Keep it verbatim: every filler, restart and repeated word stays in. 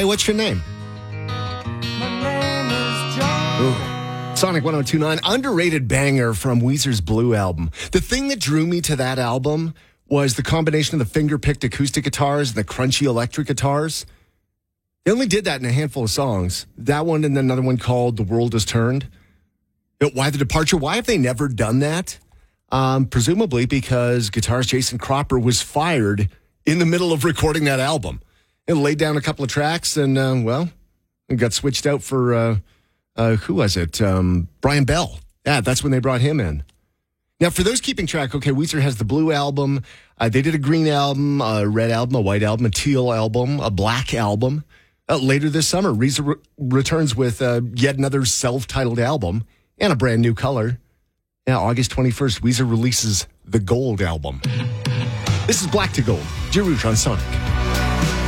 Hey, what's your name? My name is John. Ooh. Sonic one oh two point nine, underrated banger from Weezer's Blue album. The thing that drew me to that album was the combination of the finger-picked acoustic guitars and the crunchy electric guitars. They only did that in a handful of songs. That one and then another one called The World Has Turned. But why the departure? Why have they never done that? Um, presumably because guitarist Jason Cropper was fired in the middle of recording that album. And laid down a couple of tracks and, uh, well, got switched out for, uh, uh, who was it? Um, Brian Bell. Yeah, that's when they brought him in. Now, for those keeping track, okay, Weezer has the Blue album. Uh, they did a green album, a red album, a white album, a teal album, a black album. Uh, later this summer, Weezer re- returns with uh, yet another self-titled album and a brand new color. Now, August twenty-first, Weezer releases the Gold album. This is Black to Gold. Girouge on Sonic.